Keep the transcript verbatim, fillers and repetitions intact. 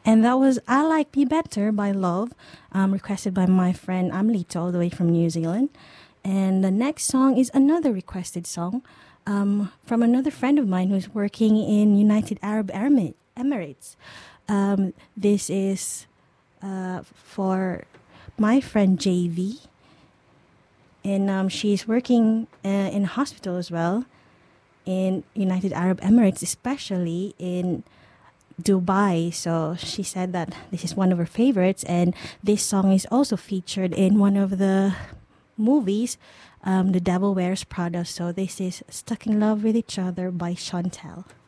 And that was I Like Me Better by Love, um, requested by my friend Amlito, all the way from New Zealand. And the next song is another requested song um, from another friend of mine who's working in United Arab Emir- Emirates. Um, this is uh, for my friend J V. And um, she's working uh, in a hospital as well in United Arab Emirates, especially in Dubai. So she said that this is one of her favorites, and this song is also featured in one of the movies, um, The Devil Wears Prada. So this is Stuck in Love with Each Other by Chantel.